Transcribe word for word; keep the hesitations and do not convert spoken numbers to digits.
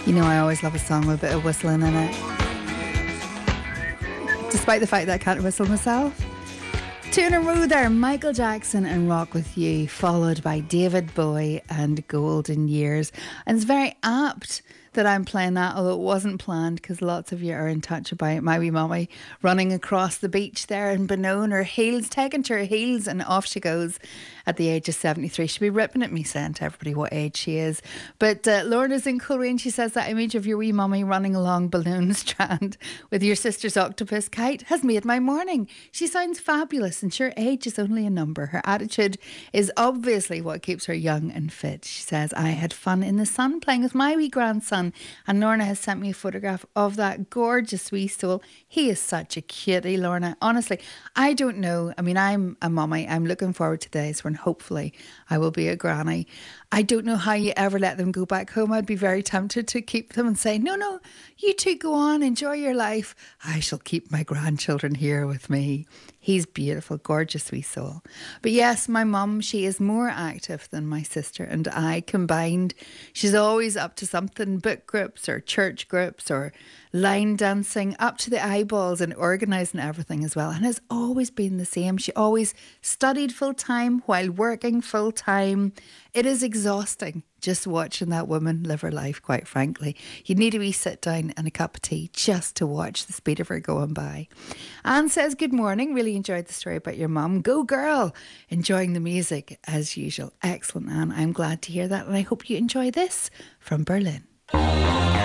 You know I always love a song with a bit of whistling in it. Despite the fact that I can't whistle myself. Two in a row there, Michael Jackson and Rock With You, followed by David Bowie and Golden Years. And it's very apt that I'm playing that, although it wasn't planned, because lots of you are in touch about my wee mummy running across the beach there in Benone, her heels, taking to her heels, and off she goes at the age of seventy-three. She'll be ripping at me saying to everybody what age she is. But uh, Lorna's in Coleraine. She says that image of your wee mummy running along Balloon Strand with your sister's octopus kite has made my morning. She sounds fabulous, and sure, age is only a number. Her attitude is obviously what keeps her young and fit. She says, I had fun in the sun playing with my wee grandson, and Lorna has sent me a photograph of that gorgeous wee soul. He is such a cutie, Lorna. Honestly, I don't know. I mean, I'm a mummy. I'm looking forward to days when hopefully I will be a granny. I don't know how you ever let them go back home. I'd be very tempted to keep them and say, no, no, you two go on, enjoy your life. I shall keep my grandchildren here with me. He's beautiful, gorgeous wee soul. But yes, my mum, she is more active than my sister and I combined. She's always up to something, book groups or church groups or line dancing, up to the eyeballs and organising everything as well. And has always been the same. She always studied full time while working full time. It is exhausting just watching that woman live her life, quite frankly. You'd need a wee sit down and a cup of tea just to watch the speed of her going by. Anne says, good morning. Really enjoyed the story about your mum. Go girl. Enjoying the music as usual. Excellent, Anne. I'm glad to hear that. And I hope you enjoy this from Berlin.